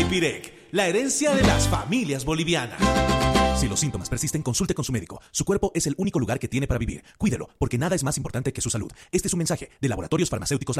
Alpirec, la herencia de las familias bolivianas. Si los síntomas persisten, consulte con su médico. Su cuerpo es el único lugar que tiene para vivir. Cuídelo, porque nada es más importante que su salud. Este es un mensaje de Laboratorios Farmacéuticos